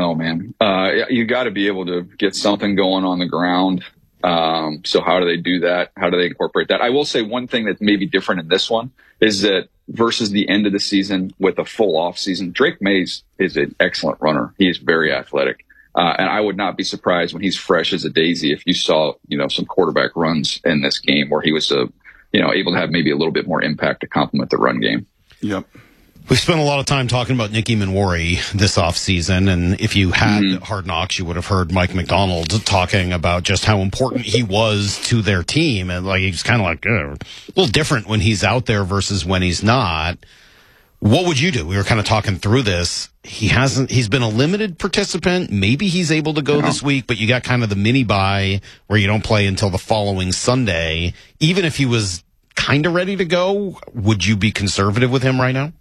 know, man. You got to be able to get something going on the ground. So how do they do that? How do they incorporate that? I will say one thing that may be different in this one is that versus the end of the season with a full off season, Drake Mays is an excellent runner. He is very athletic. And I would not be surprised when he's fresh as a daisy if you saw, some quarterback runs in this game where he was, able to have maybe a little bit more impact to complement the run game. Yep. We spent a lot of time talking about Nicky Manwari this offseason, and if you had Hard Knocks, you would have heard Mike McDonald talking about just how important he was to their team. And he's kind of a little different when he's out there versus when he's not. What would you do? We were kind of talking through this. He's been a limited participant. Maybe he's able to go this week, but you got kind of the mini bye where you don't play until the following Sunday. Even if he was kind of ready to go, would you be conservative with him right now?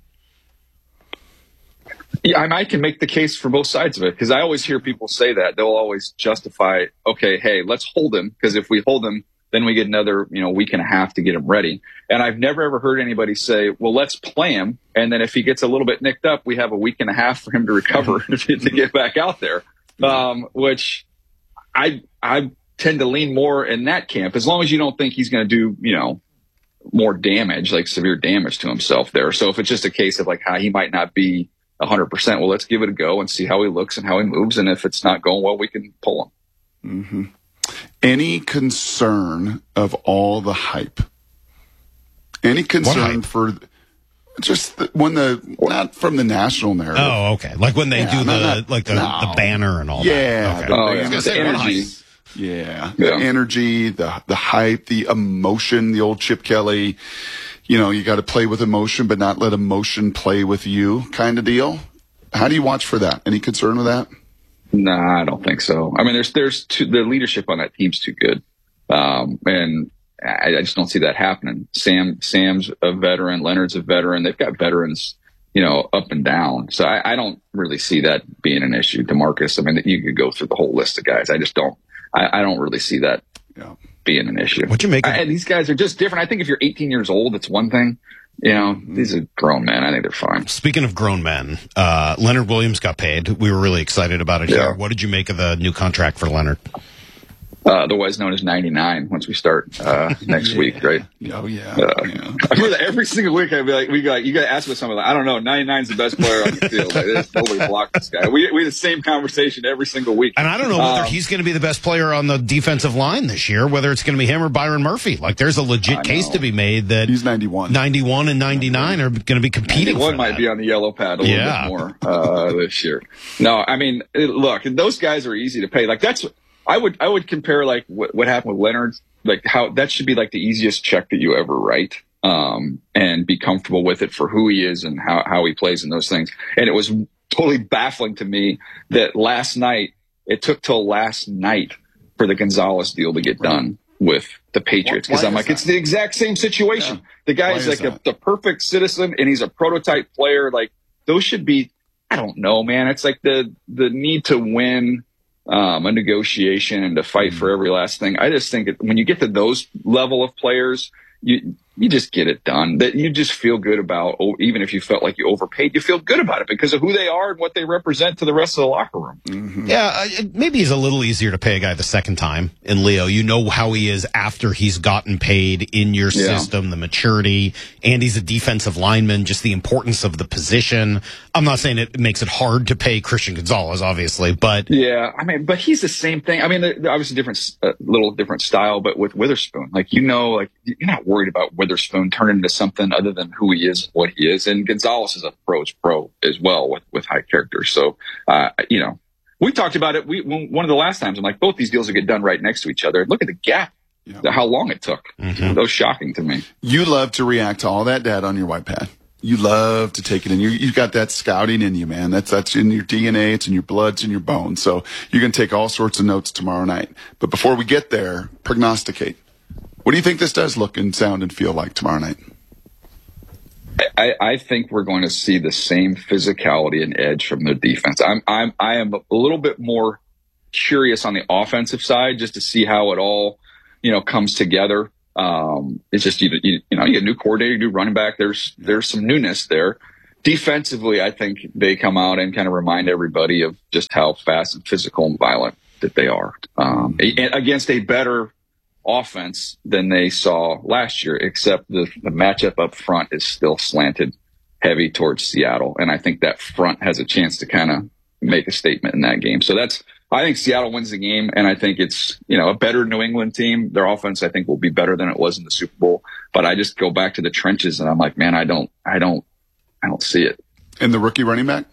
Yeah, I can make the case for both sides of it because I always hear people say that. They'll always justify, okay, hey, let's hold him because if we hold him, then we get another, week and a half to get him ready. And I've never ever heard anybody say, well, let's play him. And then if he gets a little bit nicked up, we have a week and a half for him to recover to get back out there. Which I tend to lean more in that camp as long as you don't think he's going to do, more damage, like severe damage to himself there. So if it's just a case of he might not be 100%, well, let's give it a go and see how he looks and how he moves. And if it's not going well, we can pull him. Mm-hmm. Any concern of all the hype? Any concern for just not from the national narrative? Oh, okay. Like when they do the banner and all that. Yeah. Okay. I was going to say energy. Yeah. The energy, the hype, the emotion, the old Chip Kelly, you got to play with emotion, but not let emotion play with you kind of deal. How do you watch for that? Any concern with that? Nah, I don't think so. I mean, the leadership on that team's too good. And I just don't see that happening. Sam's a veteran. Leonard's a veteran. They've got veterans, up and down. So I don't really see that being an issue. DeMarcus, I mean, you could go through the whole list of guys. I just don't, I don't really see that being an issue. What you make? And these guys are just different. I think if you're 18 years old, it's one thing. These are grown men. I think they're fine. Speaking of grown men, Leonard Williams got paid. We were really excited about it here. What did you make of the new contract for Leonard? Otherwise known as 99 once we start next week, right? Oh, yeah. I remember that every single week I'd be like, you got to ask with someone, I don't know, 99 is the best player on the field. There's nobody blocked this guy. We had the same conversation every single week. And I don't know whether he's going to be the best player on the defensive line this year, whether it's going to be him or Byron Murphy. There's a legit case to be made that he's 91. 91 and 99 are going to be competing. 91 might be on the yellow pad a little bit more this year. No, I mean, look, those guys are easy to pay. I would compare what happened with Leonard, how that should be the easiest check that you ever write, and be comfortable with it for who he is and how he plays and those things. And it was totally baffling to me that it took till last night for the Gonzalez deal to get done with the Patriots. Because I'm like, it's the exact same situation. Yeah. The guy is the perfect citizen and he's a prototype player. Those should be, I don't know, man. It's the need to win a negotiation and to fight for every last thing. I just think when you get to those level of players, you just get it done. That you just feel good about, even if you felt like you overpaid, you feel good about it because of who they are and what they represent to the rest of the locker room. Mm-hmm. Yeah, maybe he's a little easier to pay a guy the second time in Leo. You know how he is after he's gotten paid in your system, the maturity, and he's a defensive lineman, just the importance of the position. I'm not saying it makes it hard to pay Christian Gonzalez, obviously, but yeah, I mean, but he's the same thing. I mean, they're obviously little different style, but with Witherspoon, you're not worried about Witherspoon turning into something other than who he is, what he is. And Gonzalez is a pro as well with high character. So, we talked about it. One of the last times, I'm like, both these deals will get done right next to each other. Look at the gap, how long it took. Mm-hmm. That was shocking to me. You love to react to all that data on your white pad. You love to take it in. You've got that scouting in you, man. That's in your DNA. It's in your blood. It's in your bones. So you're going to take all sorts of notes tomorrow night. But before we get there, prognosticate. What do you think this does look and sound and feel like tomorrow night? I think we're going to see the same physicality and edge from the defense. I am a little bit more curious on the offensive side just to see how it all, comes together. It's just you get a new coordinator, new running back. There's some newness there. defensively, I think they come out and kind of remind everybody of just how fast and physical and violent that they are against a better offense than they saw last year, except the matchup up front is still slanted heavy towards Seattle. And I think that front has a chance to kind of make a statement in that game. So I think Seattle wins the game, and I think it's, a better New England team. Their offense, I think, will be better than it was in the Super Bowl. But I just go back to the trenches, and I'm like, man, I don't see it. And the rookie running back?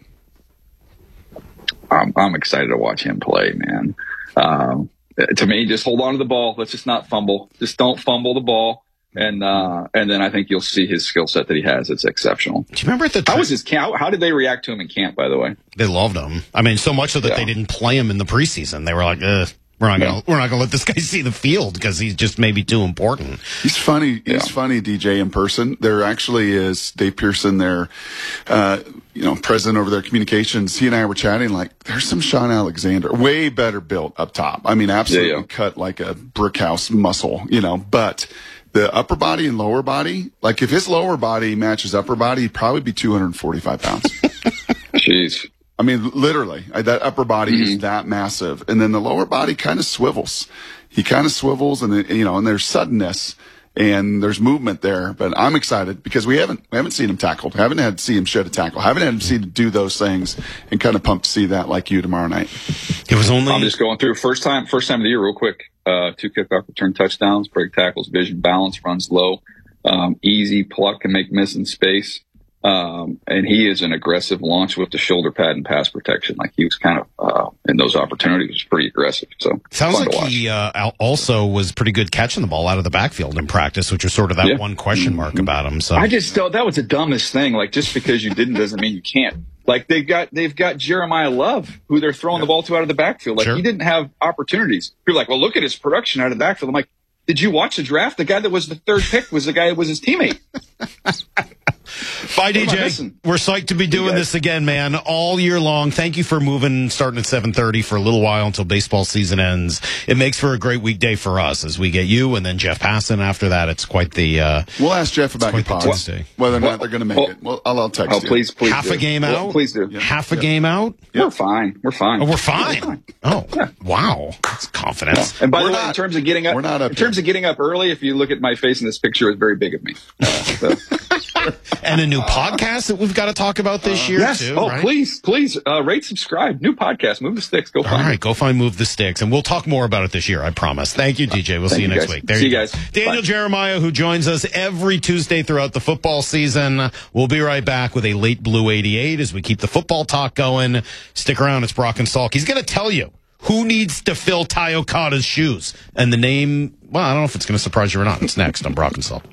I'm excited to watch him play, man. To me, just hold on to the ball. Let's just not fumble. Just don't fumble the ball. And then I think you'll see his skill set that he has. It's exexceptional. Do you remember how was his camp? How did they react to him in camp, by the way? They loved him. I mean, so much so that they didn't play him in the preseason. They were like, we're not gonna let this guy see the field because he's just maybe too important. He's funny. He's funny, DJ, in person. There actually is Dave Pearson, their president over their communications. He and I were chatting like, there's some Sean Alexander, way better built up top. I mean, absolutely cut like a brick house muscle, but the upper body and lower body, like if his lower body matches upper body, he'd probably be 245 pounds. Jeez. I mean, literally, that upper body is that massive. And then the lower body kind of swivels. He kind of swivels and there's suddenness and there's movement there. But I'm excited because we haven't seen him tackled. Haven't had to see him shed a tackle. Haven't had to see him do those things, and kind of pumped to see that like you tomorrow night. It was only. I'm just going through first time of the year real quick. 2 kickoff return touchdowns, break tackles, vision, balance, runs low, easy pluck and make miss in space. And he is an aggressive launch with the shoulder pad and pass protection. Like he was kind of, in those opportunities, was pretty aggressive. So sounds like he also was pretty good catching the ball out of the backfield in practice, which was sort of that one question mark about him. So I just thought that was the dumbest thing. Like just because you didn't doesn't mean you can't. Like they've got Jeremiah Love, who they're throwing the ball to out of the backfield. Like he didn't have opportunities. You're like, well, look at his production out of the backfield. I'm like, did you watch the draft? The guy that was the third pick was the guy that was his teammate. Bye, DJ. We're psyched to be doing this again, man, all year long. Thank you for moving, starting at 7:30 for a little while until baseball season ends. It makes for a great weekday for us as we get you and then Jeff Passan after that. It's quite the. We'll ask Jeff about your pods, whether or not they're going to make it. Well, I'll text you. Please half a game out. Please do. Half a game out. We're fine. We're fine. Oh, we're fine. Oh, wow. That's confidence. And by the way, in terms of getting up early, if you look at my face in this picture, it's very big of me. And a new podcast that we've got to talk about this year, too. Oh, right? please, rate, subscribe. New podcast, Move the Sticks. Go find it. All right, go find Move the Sticks. And we'll talk more about it this year, I promise. Thank you, DJ. We'll see you next week. There you go. Guys. Daniel Jeremiah, who joins us every Tuesday throughout the football season. We'll be right back with a late Blue 88 as we keep the football talk going. Stick around. It's Brock and Salk. He's going to tell you who needs to fill Ty Okada's shoes. And the name, well, I don't know if it's going to surprise you or not. It's next on Brock and Salk.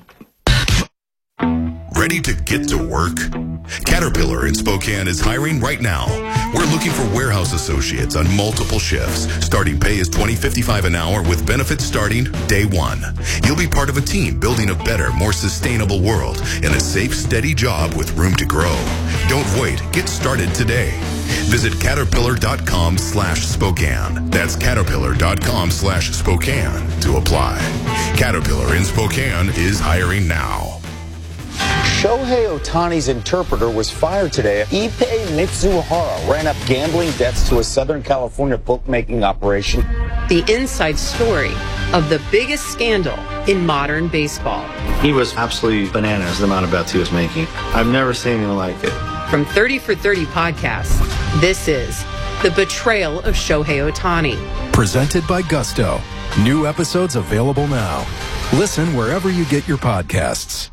Ready to get to work? Caterpillar in Spokane is hiring right now. We're looking for warehouse associates on multiple shifts. Starting pay is $20.55 an hour with benefits starting day one. You'll be part of a team building a better, more sustainable world in a safe, steady job with room to grow. Don't wait. Get started today. Visit caterpillar.com/Spokane. That's caterpillar.com/Spokane to apply. Caterpillar in Spokane is hiring now. Shohei Ohtani's interpreter was fired today. Ippei Mitsuhara ran up gambling debts to a Southern California bookmaking operation. The inside story of the biggest scandal in modern baseball. He was absolutely bananas, the amount of bets he was making. I've never seen anything like it. From 30 for 30 podcasts, this is The Betrayal of Shohei Ohtani. Presented by Gusto. New episodes available now. Listen wherever you get your podcasts.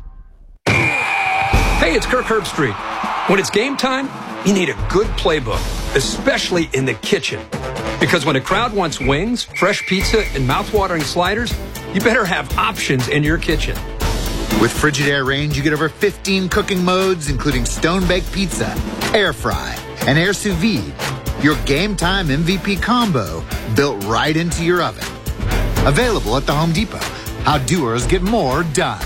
Hey, it's Kirk Herbstreit. When it's game time, you need a good playbook, especially in the kitchen. Because when a crowd wants wings, fresh pizza, and mouthwatering sliders, you better have options in your kitchen. With Frigidaire Range, you get over 15 cooking modes, including stone-baked pizza, air fry, and air sous vide. Your game time MVP combo built right into your oven. Available at the Home Depot. How doers get more done.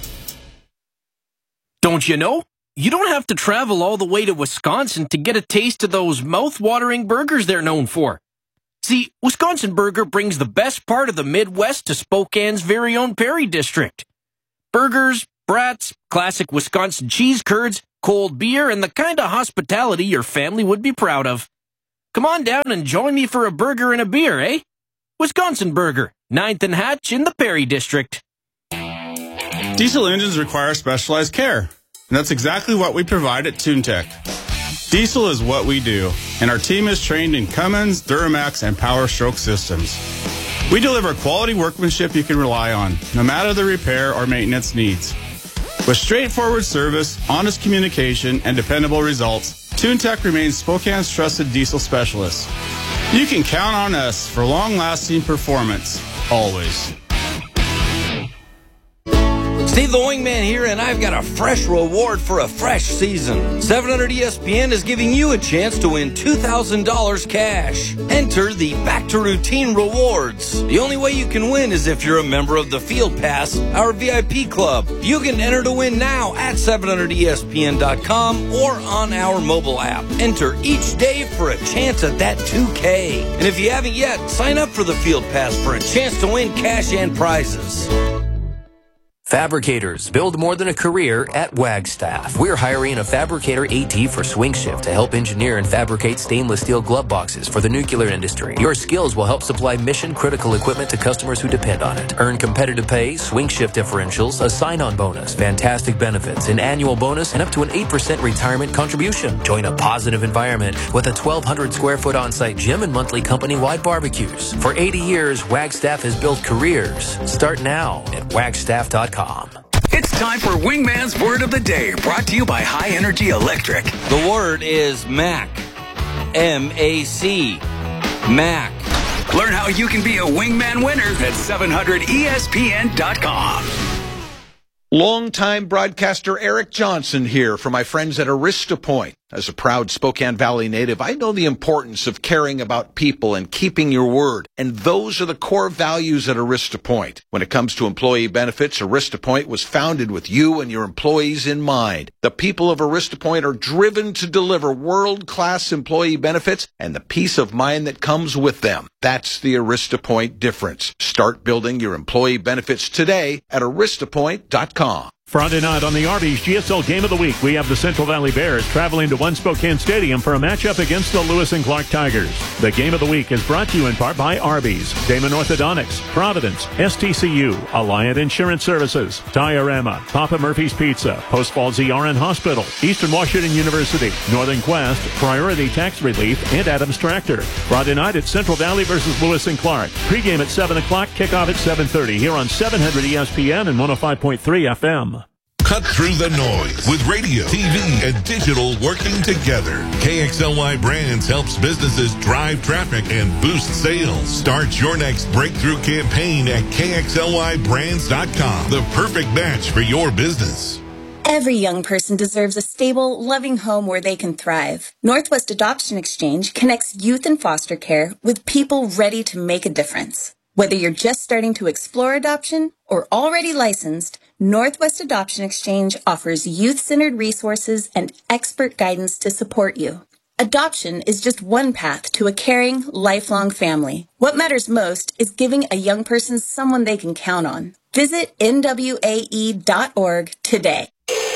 Don't you know? You don't have to travel all the way to Wisconsin to get a taste of those mouth-watering burgers they're known for. See, Wisconsin Burger brings the best part of the Midwest to Spokane's very own Perry District. Burgers, brats, classic Wisconsin cheese curds, cold beer, and the kind of hospitality your family would be proud of. Come on down and join me for a burger and a beer, eh? Wisconsin Burger, 9th and Hatch in the Perry District. Diesel engines require specialized care, and that's exactly what we provide at TuneTech. Diesel is what we do, and our team is trained in Cummins, Duramax, and Power Stroke systems. We deliver quality workmanship you can rely on, no matter the repair or maintenance needs. With straightforward service, honest communication, and dependable results, TuneTech remains Spokane's trusted diesel specialist. You can count on us for long-lasting performance, always. Steve the Wingman here, and I've got a fresh reward for a fresh season. 700 ESPN is giving you a chance to win $2,000 cash. Enter the Back to Routine rewards. The only way you can win is if you're a member of the Field Pass, our VIP club. You can enter to win now at 700ESPN.com or on our mobile app. Enter each day for a chance at that $2K. And if you haven't yet, sign up for the Field Pass for a chance to win cash and prizes. Fabricators, build more than a career at Wagstaff. We're hiring a fabricator AT for swing shift to help engineer and fabricate stainless steel glove boxes for the nuclear industry. Your skills will help supply mission-critical equipment to customers who depend on it. Earn competitive pay, swing shift differentials, a sign-on bonus, fantastic benefits, an annual bonus, and up to an 8% retirement contribution. Join a positive environment with a 1,200 square foot on-site gym and monthly company-wide barbecues. For 80 years, Wagstaff has built careers. Start now at wagstaff.com. It's time for Wingman's Word of the Day, brought to you by High Energy Electric. The word is MAC. M-A-C. MAC. Learn how you can be a Wingman winner at 700ESPN.com. Longtime broadcaster Eric Johnson here for my friends at Arista Point. As a proud Spokane Valley native, I know the importance of caring about people and keeping your word, and those are the core values at Arista Point. When it comes to employee benefits, Arista Point was founded with you and your employees in mind. The people of Arista Point are driven to deliver world-class employee benefits and the peace of mind that comes with them. That's the Arista Point difference. Start building your employee benefits today at aristapoint.com. Friday night on the Arby's GSL Game of the Week, we have the Central Valley Bears traveling to One Spokane Stadium for a matchup against the Lewis and Clark Tigers. The Game of the Week is brought to you in part by Arby's, Damon Orthodontics, Providence, STCU, Alliant Insurance Services, Diorama, Papa Murphy's Pizza, Post Falls ERN Hospital, Eastern Washington University, Northern Quest, Priority Tax Relief, and Adams Tractor. Friday night at Central Valley versus Lewis and Clark. Pre-game at 7 o'clock, kickoff at 7:30 here on 700 ESPN and 105.3 FM. Cut through the noise with radio, TV, and digital working together. KXLY Brands helps businesses drive traffic and boost sales. Start your next breakthrough campaign at KXLYBrands.com. The perfect match for your business. Every young person deserves a stable, loving home where they can thrive. Northwest Adoption Exchange connects youth in foster care with people ready to make a difference. Whether you're just starting to explore adoption or already licensed, Northwest Adoption Exchange offers youth-centered resources and expert guidance to support you. Adoption is just one path to a caring, lifelong family. What matters most is giving a young person someone they can count on. Visit nwae.org today.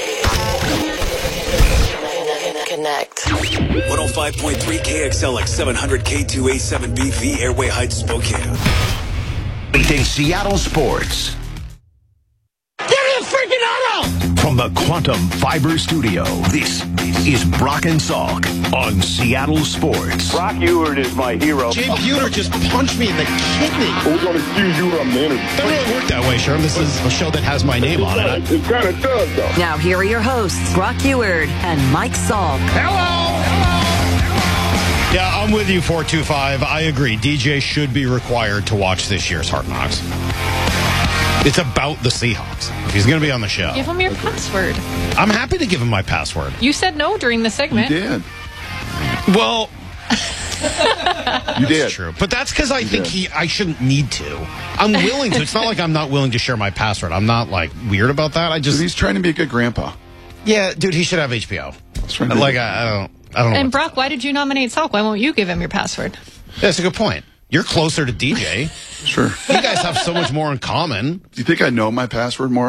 Connect. 105.3 KXLX 700 K2A7BV Airway Heights, Spokane. In Seattle sports. Give me a freaking auto! From the Quantum Fiber Studio, this is Brock and Salk on Seattle Sports. Brock Ewert is my hero. James Ewert just punched me in the kidney. We're going to see you on minute. It doesn't really work that way, Sherm. This is a show that has my name on it. It kind of does, though. Now here are your hosts, Brock Ewert and Mike Salk. Hello! Yeah, I'm with you, 425. I agree. DJ should be required to watch this year's Hard Knocks. It's about the Seahawks. He's going to be on the show. Give him your password. I'm happy to give him my password. You said no during the segment. You did. Well, you did. That's true. But that's because I think I shouldn't need to. I'm willing to. It's not like I'm not willing to share my password. I'm not, like, weird about that. He's trying to be a good grandpa. Yeah, dude, he should have HBO. Like, I don't know. And Brock, why did you nominate Salk? Why won't you give him your password? That's a good point. You're closer to DJ. Sure. You guys have so much more in common. Do you think I know my password, Maura?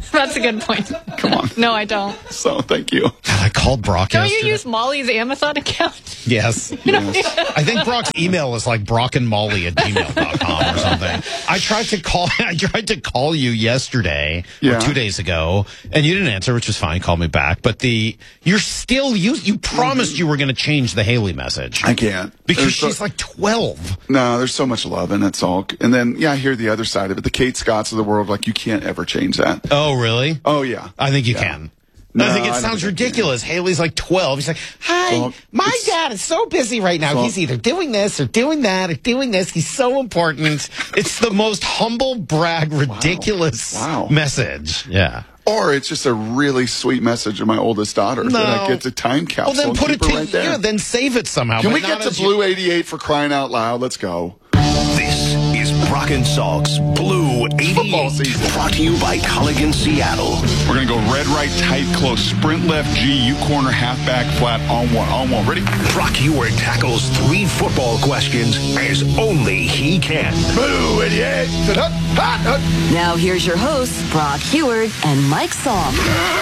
That's a good point. Come on. No, I don't. So, thank you. I called Brock Don't yesterday. you use Molly's Amazon account? Yes. I think Brock's email is like brockandmolly@gmail.com or something. I tried to call you yesterday or 2 days ago, and you didn't answer, which was fine. Call me back. But you promised you were going to change the Haley message. I can't. Because she's like 12. No, there's so much love in it, Salk. And then, I hear the other side of it. The Kate Scotts of the world, like, you can't ever change that. Oh, really? Oh, yeah. I think you can. No, I think it sounds ridiculous. Haley's like 12. He's like, hi, my dad is so busy right now. He's either doing this or doing that or doing this. He's so important. It's the most humble brag, ridiculous message. Yeah. Or it's just a really sweet message of my oldest daughter that I get to time capsule. Well, then put it right there. then save it somehow. Can we get to Blue 88 for crying out loud? Let's go. This is Brock and Salk's Blue 88, brought to you by Culligan Seattle. We're going to go red, right, tight, close, sprint left, G, U corner, halfback, flat, on one. Ready? Brock Heward tackles 3 football questions as only he can. Blue 88. Now here's your hosts, Brock Heward and Mike Salk.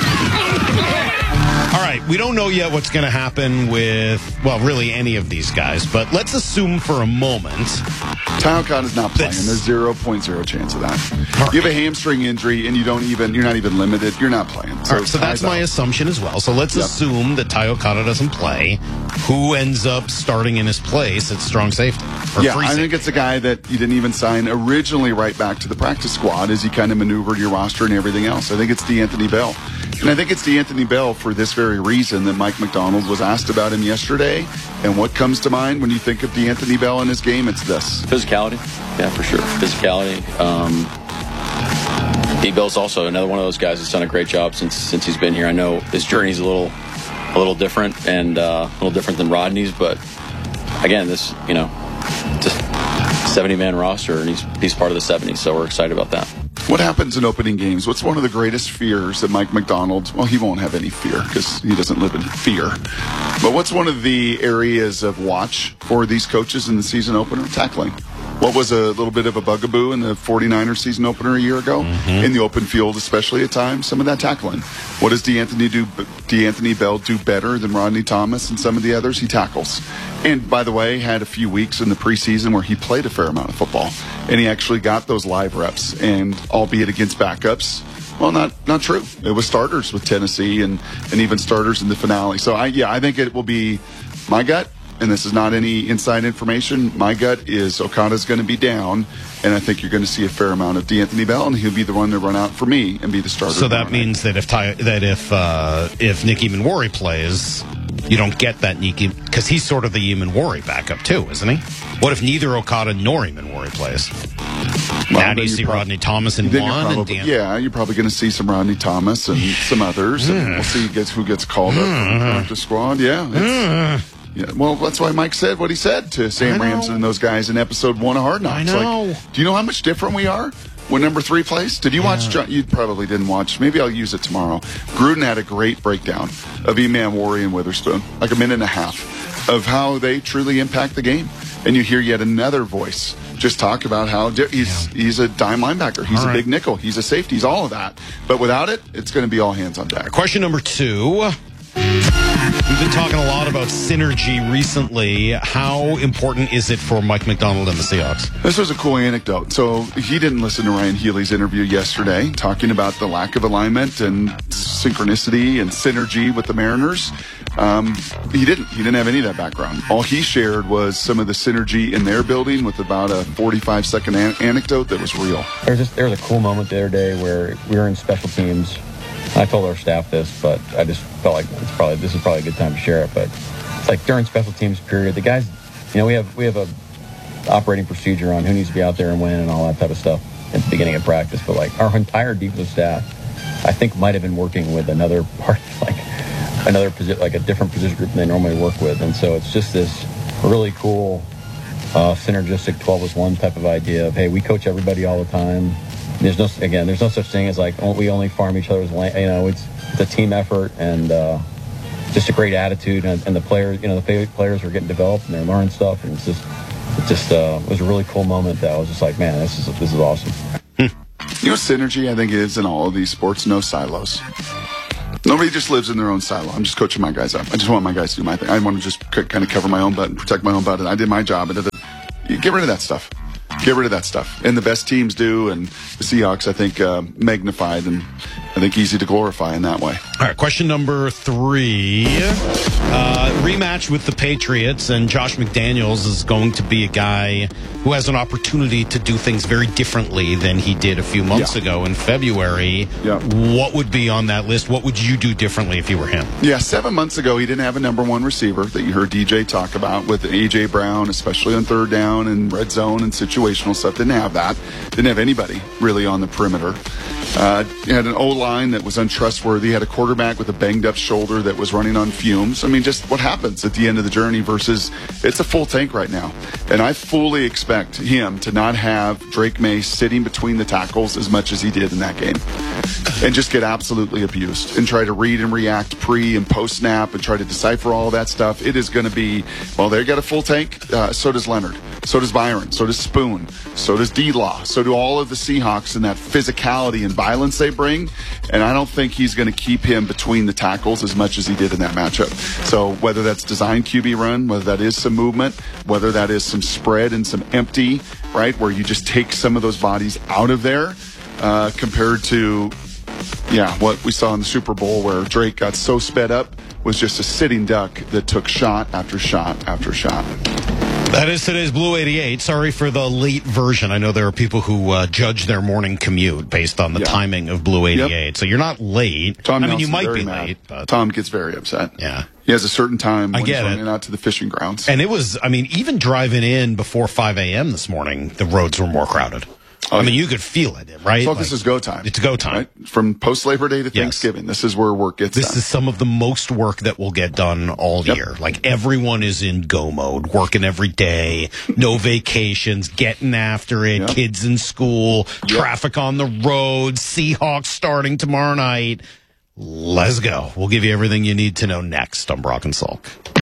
All right, we don't know yet what's going to happen with, really any of these guys, but let's assume for a moment. Ty Okada's not playing. There's 0.0 chance of that. You have a hamstring injury and you're not even limited. You're not playing. So that's my assumption as well. So let's assume that Ty Okada doesn't play. Who ends up starting in his place at strong safety? I think it's a guy that you didn't even sign originally right back to the practice squad as you kind of maneuvered your roster and everything else. I think it's DeAnthony Bell. And I think it's DeAnthony Bell for this very reason that Mike McDonald was asked about him yesterday. And what comes to mind when you think of DeAnthony Bell and his game? It's this. Physicality. Yeah, for sure. Physicality. D-Bell's also another one of those guys that's done a great job since he's been here. I know his journey's a little different and a little different than Rodney's, but again, this, just 70-man roster, and he's part of the 70, so we're excited about that. What happens in opening games? What's one of the greatest fears that Mike McDonald, he won't have any fear because he doesn't live in fear. But what's one of the areas of watch for these coaches in the season opener? Tackling. What was a little bit of a bugaboo in the 49ers season opener a year ago? In the open field, especially at times, some of that tackling. What does DeAnthony Bell do better than Rodney Thomas and some of the others? He tackles. And by the way, had a few weeks in the preseason where he played a fair amount of football. And he actually got those live reps, and albeit against backups. Well, not true. It was starters with Tennessee and even starters in the finale. So I think it will be my gut. And this is not any inside information. My gut is Okada's going to be down, and I think you're going to see a fair amount of DeAnthony Bell, and he'll be the one to run out for me and be the starter. So that means that if Nick Eamon-Wari plays, you don't get that Nick, because he's sort of the Eamon-Wari backup too, isn't he? What if neither Okada nor Eamon-Wari plays? Now do you see Rodney Thomas in one? You're probably going to see some Rodney Thomas and some others, and we'll see who gets called up from the practice squad. Yeah, well, that's why Mike said what he said to Sam Ramsden and those guys in episode 1 of Hard Knocks. I know. Do you know how much different we are when number 3 plays? Did you watch? You probably didn't watch. Maybe I'll use it tomorrow. Gruden had a great breakdown of Eamon-Wari and Witherspoon, like a minute and a half, of how they truly impact the game. And you hear yet another voice just talk about how he's a dime linebacker. He's a big nickel. He's a safety. He's all of that. But without it, it's going to be all hands on deck. Question number 2. We've been talking a lot about synergy recently. How important is it for Mike McDonald and the Seahawks? This was a cool anecdote. So he didn't listen to Ryan Healy's interview yesterday, talking about the lack of alignment and synchronicity and synergy with the Mariners. He didn't have any of that background. All he shared was some of the synergy in their building with about a 45-second anecdote that was real. There was a cool moment the other day where we were in special teams. I told our staff this, but I just felt like this is probably a good time to share it. But it's like during special teams period, the guys, we have a operating procedure on who needs to be out there and when and all that type of stuff at the beginning of practice. But like our entire defensive staff, I think might have been working with another part, like a different position group than they normally work with, and so it's just this really cool synergistic 12-1 type of idea of, hey, we coach everybody all the time. There's no such thing as like, we only farm each other's land. It's a team effort and just a great attitude. And the players, the players are getting developed and they're learning stuff. And it was a really cool moment that I was just like, man, this is awesome. You know, synergy, I think, is in all of these sports, no silos. Nobody just lives in their own silo. I'm just coaching my guys up. I just want my guys to do my thing. I want to just kind of cover my own butt and protect my own butt. And I did my job. You get rid of that stuff. Get rid of that stuff. And the best teams do. And the Seahawks, I think, magnified and I think easy to glorify in that way. All right, question number 3. Rematch with the Patriots, and Josh McDaniels is going to be a guy who has an opportunity to do things very differently than he did a few months ago in February. What would be on that list? What would you do differently if you were him? 7 months ago, he didn't have a number one receiver that you heard DJ talk about with A.J. Brown, especially on third down and red zone and situational stuff. Didn't have that. Didn't have anybody really on the perimeter. He had an O-line that was untrustworthy. He had a quarterback with a banged-up shoulder that was running on fumes. I mean, just what happens at the end of the journey versus it's a full tank right now. And I fully expect him to not have Drake May sitting between the tackles as much as he did in that game and just get absolutely abused and try to read and react pre and post-snap and try to decipher all that stuff. It is going to be, well, they got a full tank. So does Leonard. So does Byron. So does Spoon. So does D-Law. So do all of the Seahawks and that physicality and violence they bring. And I don't think he's going to keep him between the tackles as much as he did in that matchup. So whether that's design QB run, whether that is some movement, whether that is some spread and some empty, right, where you just take some of those bodies out of there compared to, what we saw in the Super Bowl where Drake got so sped up, was just a sitting duck that took shot after shot after shot. That is today's Blue 88. Sorry for the late version. I know there are people who judge their morning commute based on the timing of Blue 88. So you're not late. Tom you might be mad. late. But Tom gets very upset. Yeah. He has a certain time when I get he's running out to the fishing grounds. And it was, even driving in before 5 a.m. this morning, the roads were more crowded. You could feel it, right? So this is go time. It's go time. Right? From post-Labor Day to Thanksgiving, this is where work gets done. This is some of the most work that will get done all year. Like, everyone is in go mode, working every day, no vacations, getting after it, kids in school, traffic on the road, Seahawks starting tomorrow night. Let's go. We'll give you everything you need to know next on Brock and Salk.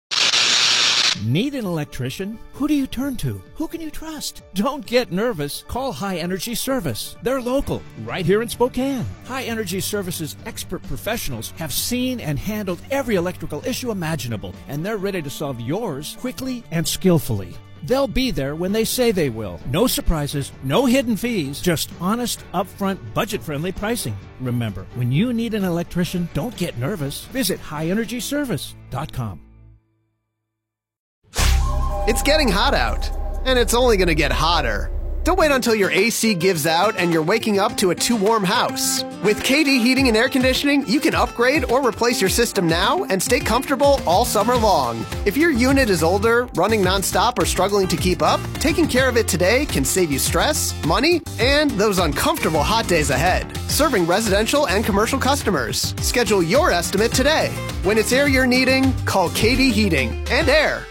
Need an electrician? Who do you turn to? Who can you trust? Don't get nervous. Call High Energy Service. They're local, right here in Spokane. High Energy Service's expert professionals have seen and handled every electrical issue imaginable, and they're ready to solve yours quickly and skillfully. They'll be there when they say they will. No surprises, no hidden fees, just honest, upfront, budget-friendly pricing. Remember, when you need an electrician, don't get nervous. Visit highenergyservice.com. It's getting hot out, and it's only going to get hotter. Don't wait until your AC gives out and you're waking up to a too warm house. With KD Heating and Air Conditioning, you can upgrade or replace your system now and stay comfortable all summer long. If your unit is older, running nonstop, or struggling to keep up, taking care of it today can save you stress, money, and those uncomfortable hot days ahead. Serving residential and commercial customers. Schedule your estimate today. When it's air you're needing, call KD Heating and Air.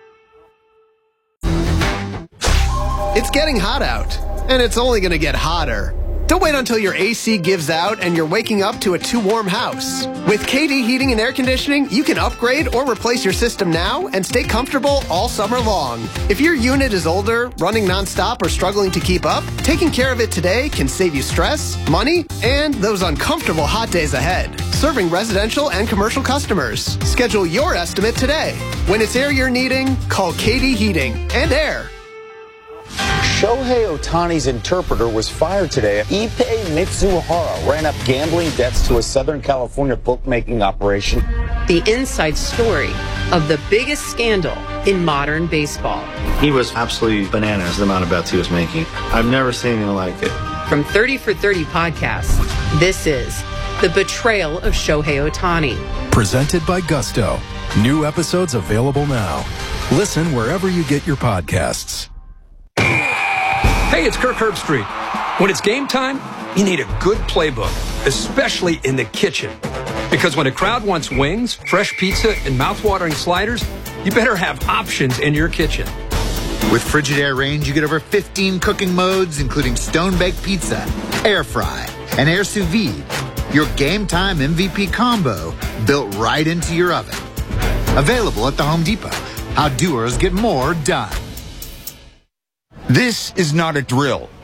It's getting hot out, and it's only going to get hotter. Don't wait until your AC gives out and you're waking up to a too warm house. With KD Heating and Air Conditioning, you can upgrade or replace your system now and stay comfortable all summer long. If your unit is older, running nonstop, or struggling to keep up, taking care of it today can save you stress, money, and those uncomfortable hot days ahead. Serving residential and commercial customers. Schedule your estimate today. When it's air you're needing, call KD Heating and Air. Shohei Ohtani's interpreter was fired today. Ippei Mitsuhara ran up gambling debts to a Southern California bookmaking operation. The inside story of the biggest scandal in modern baseball. He was absolutely bananas, the amount of bets he was making. I've never seen anything like it. From 30 for 30 podcasts, this is The Betrayal of Shohei Ohtani. Presented by Gusto. New episodes available now. Listen wherever you get your podcasts. Hey, it's Kirk Herbstreit. When it's game time, you need a good playbook, especially in the kitchen. Because when a crowd wants wings, fresh pizza, and mouthwatering sliders, you better have options in your kitchen. With Frigidaire range, you get over 15 cooking modes, including stone-baked pizza, air fry, and air sous vide. Your game time MVP combo built right into your oven. Available at the Home Depot. How doers get more done. This is not a drill.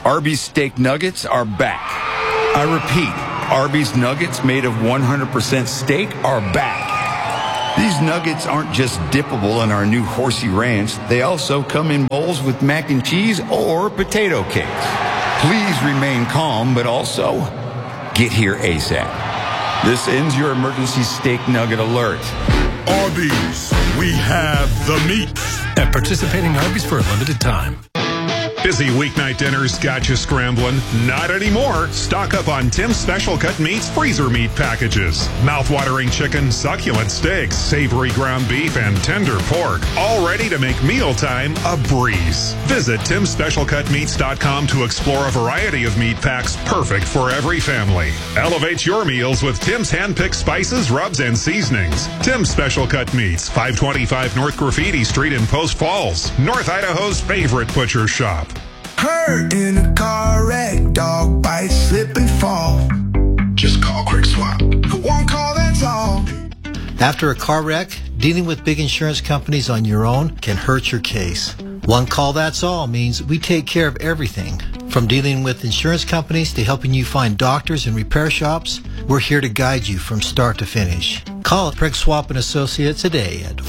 Arby's steak nuggets are back. I repeat, Arby's nuggets made of 100% steak are back. These nuggets aren't just dippable in our new Horsey Ranch. They also come in bowls with mac and cheese or potato cakes. Please remain calm, but also get here ASAP. This ends your emergency steak nugget alert. Arby's, we have the meat. At participating Arby's for a limited time. Busy weeknight dinners got you scrambling? Not anymore. Stock up on Tim's Special Cut Meats freezer meat packages. Mouth-watering chicken, succulent steaks, savory ground beef, and tender pork. All ready to make mealtime a breeze. Visit TimSpecialCutMeats.com to explore a variety of meat packs perfect for every family. Elevate your meals with Tim's hand-picked spices, rubs, and seasonings. Tim's Special Cut Meats, 525 North Graffiti Street in Post Falls, North Idaho's favorite butcher shop. Hurt in a car wreck, dog bite, slip and fall. Just call Quick Swap. One call, that's all. After a car wreck, dealing with big insurance companies on your own can hurt your case. One call, that's all means we take care of everything. From dealing with insurance companies to helping you find doctors and repair shops, we're here to guide you from start to finish. Call Craig Swap & Associates today at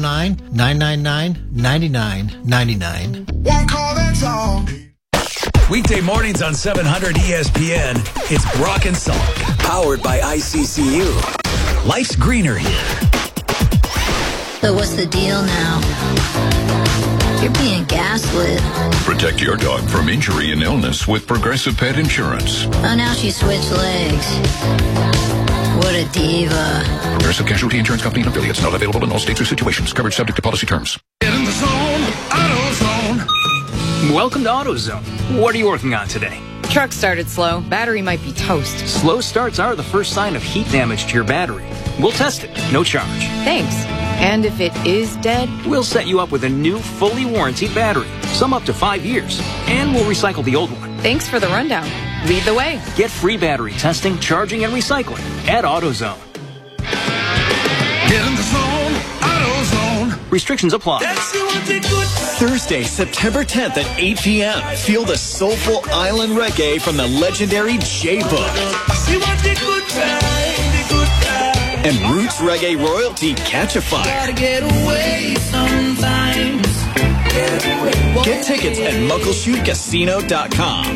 509-999-9999. One call, that's all. Weekday mornings on 700 ESPN, it's Brock and Salk, powered by ICCU. Life's greener here. So what's the deal now? You're being gaslit. Protect your dog from injury and illness with Progressive Pet Insurance. Oh, now she switched legs. What a diva. Progressive Casualty Insurance Company and affiliates. Not available in all states or situations. Coverage subject to policy terms. Get in the zone, AutoZone. Welcome to AutoZone. What are you working on today? Truck started slow. Battery might be toast. Slow starts are the first sign of heat damage to your battery. We'll test it. No charge. Thanks. And if it is dead? We'll set you up with a new, fully warranted battery. Some up to 5 years. And we'll recycle the old one. Thanks for the rundown. Lead the way. Get free battery testing, charging, and recycling at AutoZone. Get in the zone, AutoZone. Restrictions apply. Thursday, September 10th at 8 p.m. Feel the soulful island reggae from the legendary J-Book. And roots reggae royalty Catch a Fire. Get tickets at muckleshootcasino.com.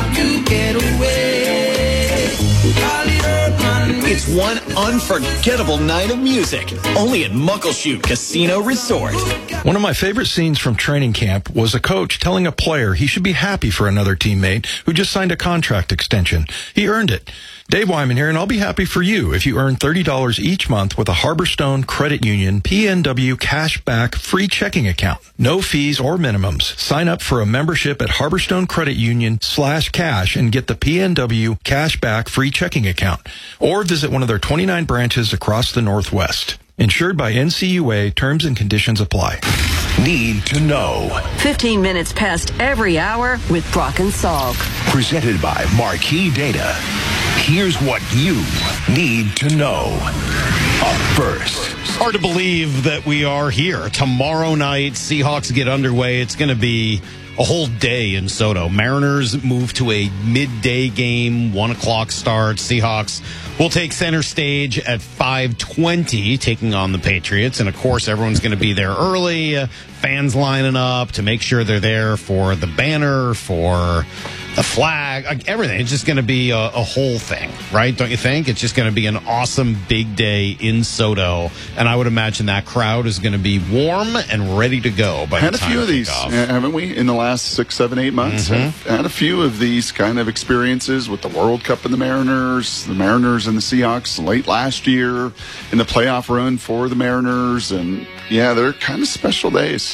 It's one unforgettable night of music, only at Muckleshoot Casino Resort. One of my favorite scenes from training camp was a coach telling a player he should be happy for another teammate who just signed a contract extension. He earned it. Dave Wyman here, and I'll be happy for you if you earn $30 each month with a Harborstone Credit Union PNW Cashback free checking account. No fees or minimums. Sign up for a membership at Harborstone Credit Union /cash and get the PNW Cashback free checking account. Or visit one of their 29 branches across the Northwest. Insured by NCUA, terms and conditions apply. Need to know. 15 minutes past every hour with Brock and Salk. Presented by Marquee Data. Here's what you need to know. Up first. Hard to believe that we are here. Tomorrow night, Seahawks get underway. It's going to be a whole day in SoDo. Mariners move to a midday game, 1 o'clock start. Seahawks will take center stage at 5:20, taking on the Patriots. And, of course, everyone's going to be there early. Fans lining up to make sure they're there for the banner, for the flag, everything. It's just going to be a whole thing, right? Don't you think? It's just going to be an awesome big day in SoDo. And I would imagine that crowd is going to be warm and ready to go by the time Had a few of these, haven't we, in the last 6, 7, 8 months? Had a few of these kind of experiences with the World Cup and the Mariners and the Seahawks late last year in the playoff run for the Mariners. And, yeah, they're kind of special days.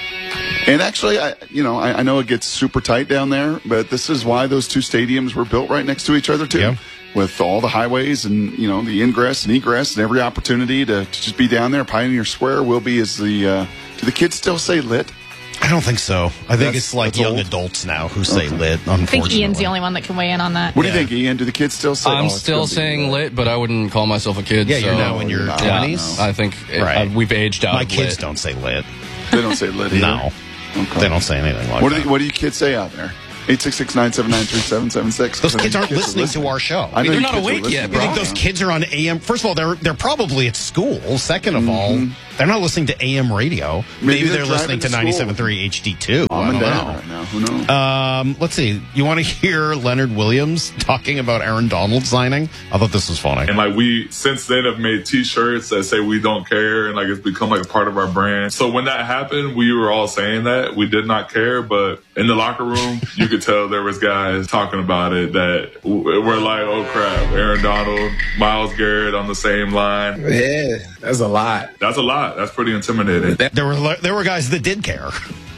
And actually, I know it gets super tight down there, but this is why those two stadiums were built right next to each other, too. Yep. With all the highways and, the ingress and egress and every opportunity to just be down there. Pioneer Square will be do the kids still say lit? I don't think so. I think it's like young adults now who say lit, unfortunately. I think Ian's the only one that can weigh in on that. What do you think, Ian? Do the kids still say I'm still saying lit, but I wouldn't call myself a kid. Yeah, you're now in your 20s. I think we've aged out. My kids don't say lit. They don't say lit either? No. Okay. They don't say anything like that. What do you kids say out there? 866-979-3776. Those kids aren't listening to our show. I know They're you not kids are awake yet, listening. bro. You think those kids are on AM? First of all, they're probably at school. Second of all, they're not listening to AM radio. Maybe they're listening to driving to 97.3 HD2. Mom and I don't dad know. right now. Who knows? Let's see. You want to hear Leonard Williams talking about Aaron Donald signing? I thought this was funny. And like we since then have made T-shirts that say we don't care, and like it's become like a part of our brand. So when that happened, we were all saying that we did not care, but in the locker room, you could tell there was guys talking about it that were like, "Oh crap, Aaron Donald, Myles Garrett on the same line." Yeah, that's a lot. That's a lot. That's pretty intimidating. There were guys that did care.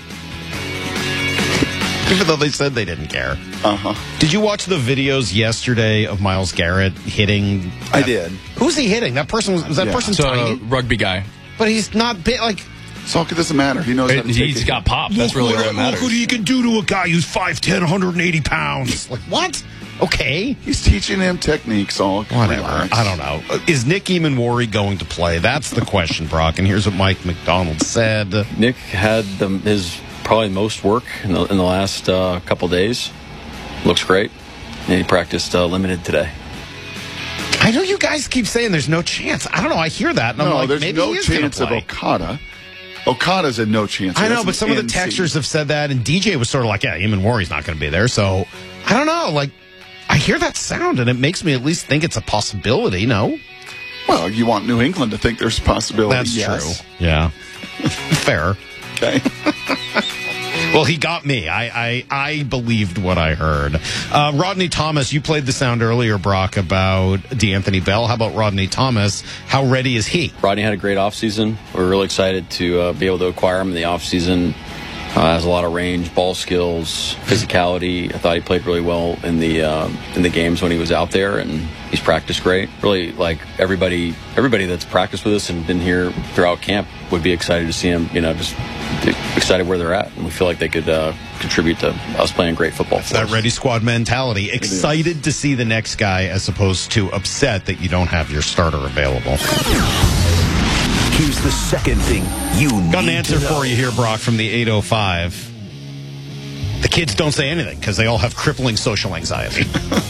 Even though they said they didn't care. Did you watch the videos yesterday of Myles Garrett hitting? I did. Who's he hitting? That person was that person It's a tiny? rugby guy. But he's not big. Like Salk, it doesn't matter. He knows how to take He's it. got pop. That's really what matters. Look what he can do to a guy who's 5'10", 180 pounds. Like what? Okay. He's teaching him techniques, Salk. Whatever. Relax. I don't know. Is Nick Eamon-Worry going to play? That's the question, Brock. And here's what Mike McDonald said. Nick had his probably most work in the last couple days. Looks great. And he practiced limited today. I know you guys keep saying there's no chance. I don't know. I hear that, and I'm like, there's maybe no he is going chance to of play. Okada. Okada's a no chance. I know, That's but some of the NC. texters have said that, and DJ was sort of like, yeah, Eamon-Worry's not going to be there. So I don't know. Like, I hear that sound, and it makes me at least think it's a possibility. No, Well, you want New England to think there's a possibility. that's yes. true. Yeah, fair. Okay. Well, he got me. I believed what I heard. Rodney Thomas, you played the sound earlier, Brock, about DeAnthony Bell. How about Rodney Thomas? How ready is he? Rodney had a great offseason. We're really excited to be able to acquire him in the offseason. Has a lot of range, ball skills, physicality. I thought he played really well in the games when he was out there, and he's practiced great. Really, like everybody that's practiced with us and been here throughout camp would be excited to see him. Just excited where they're at, and we feel like they could contribute to us playing great football. It's that ready squad mentality. Excited to see the next guy, as opposed to upset that you don't have your starter available. Here's the second thing you need Got an answer to know. for you here, Brock, from the 805. The kids don't say anything because they all have crippling social anxiety.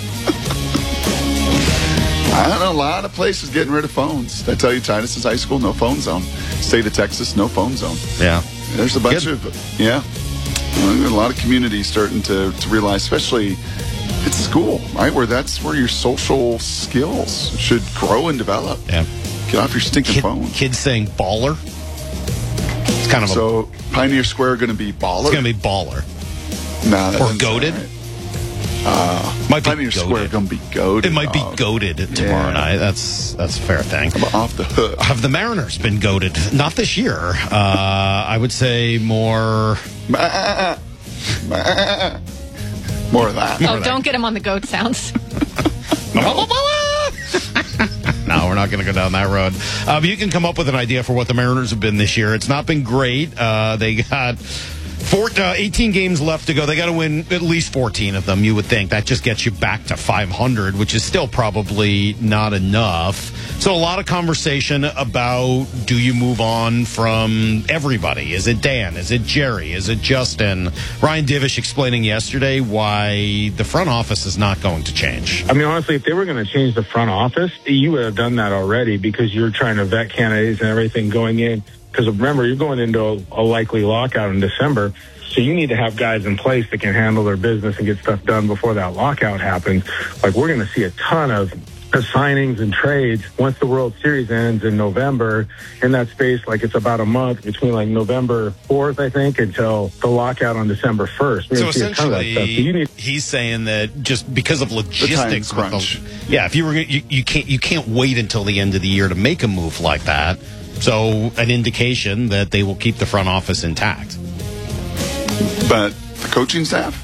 I don't know, a lot of places getting rid of phones. I tell you, Titus is high school, no phone zone. State of Texas, no phone zone. Yeah. There's a bunch of, a lot of communities starting to realize, especially at school, right, that's where your social skills should grow and develop. Yeah. Get off your stinking phone. Kids saying baller. It's kind of so Pioneer Square going to be baller? It's going to be baller. Nah, that or doesn't sound goated. right. Might be Pioneer Square going to be goated. It might be goated tomorrow night. That's a fair thing. How about off the hook? Have the Mariners been goated? Not this year. I would say more. More of that. Oh, don't get him on the goat sounds. No, we're not going to go down that road. But you can come up with an idea for what the Mariners have been this year. It's not been great. They got 18 games left to go. They got to win at least 14 of them, you would think. That just gets you back to 500, which is still probably not enough. So a lot of conversation about, do you move on from everybody? Is it Dan? Is it Jerry? Is it Justin? Ryan Divish explaining yesterday why the front office is not going to change. I mean, honestly, if they were going to change the front office, you would have done that already because you're trying to vet candidates and everything going in. Because remember, you're going into a likely lockout in December. So you need to have guys in place that can handle their business and get stuff done before that lockout happens. Like, we're going to see a ton of signings and trades once the World Series ends in November. In that space, like, it's about a month between like November 4th, I think, until the lockout on December 1st. So essentially, he's saying that just because of logistics, if you were you can't wait until the end of the year to make a move like that. So an indication that they will keep the front office intact. But the coaching staff?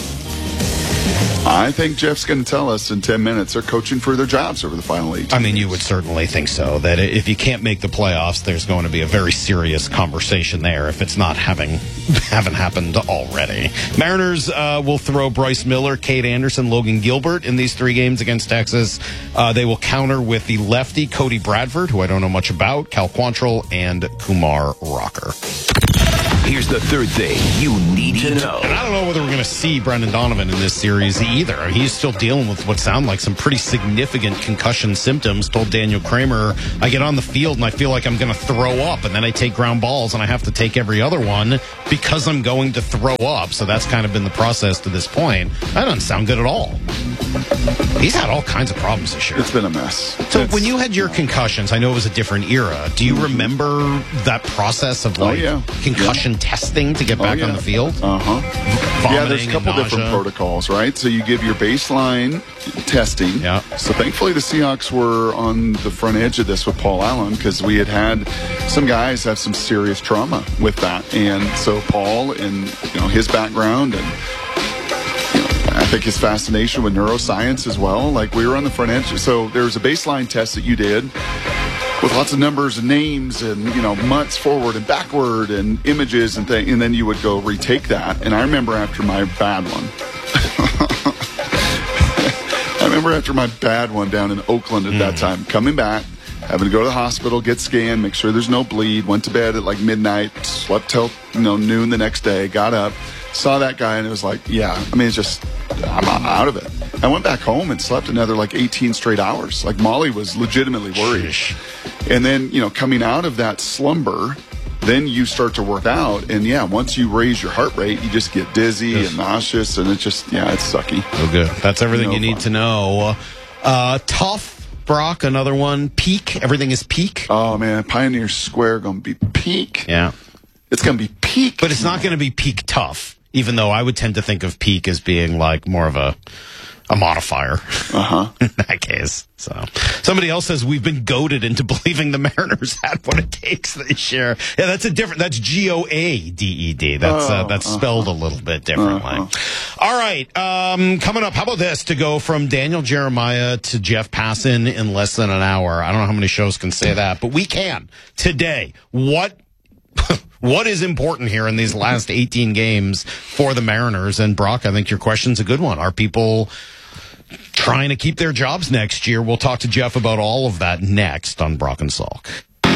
I think Jeff's going to tell us in 10 minutes they're coaching for their jobs over the final 8. I mean, you would certainly think so. That if you can't make the playoffs, there's going to be a very serious conversation there if it's not haven't happened already. Mariners will throw Bryce Miller, Cade Anderson, Logan Gilbert in these 3 games against Texas. They will counter with the lefty Cody Bradford, who I don't know much about, Cal Quantrill, and Kumar Rocker. Here's the third thing you need to know. And I don't know whether we're going to see Brendan Donovan in this series either. He's still dealing with what sound like some pretty significant concussion symptoms. Told Daniel Kramer, I get on the field and I feel like I'm going to throw up, and then I take ground balls and I have to take every other one because I'm going to throw up. So that's kind of been the process to this point. That doesn't sound good at all. He's had all kinds of problems this year. It's been a mess. So when you had your concussions, I know it was a different era. Do you remember that process of concussion testing to get back on the field? Yeah, there's a couple different protocols, right? So you give your baseline testing. Yeah. So thankfully the Seahawks were on the front edge of this with Paul Allen, because we had some guys have some serious trauma with that. And so Paul and his background and I think his fascination with neuroscience as well. Like, we were on the front edge. So there was a baseline test that you did with lots of numbers and names and, months forward and backward and images and things. And then you would go retake that. And I remember after my bad one down in Oakland at that time, coming back, having to go to the hospital, get scanned, make sure there's no bleed, went to bed at like midnight, slept till, noon the next day, got up, saw that guy, and it was like, it's just, I'm out of it. I went back home and slept another 18 straight hours. Like, Molly was legitimately worried. And then, coming out of that slumber, then you start to work out. And once you raise your heart rate, you just get dizzy and nauseous. And it's just, it's sucky. Oh, good. That's everything you need to know. Tough. Brock, another one. Peak. Everything is peak. Oh, man. Pioneer Square going to be peak. Yeah. It's going to be peak. But it's not going to be peak tough, even though I would tend to think of peak as being like more of a modifier in that case. So somebody else says we've been goaded into believing the Mariners had what it takes this year. Yeah, that's that's Goaded. That's spelled a little bit differently. All right. Coming up, how about this to go from Daniel Jeremiah to Jeff Passan in less than an hour? I don't know how many shows can say that, but we can today. What is important here in these last 18 games for the Mariners? And Brock, I think your question's a good one. Are people trying to keep their jobs next year? We'll talk to Jeff about all of that next on Brock and Salk.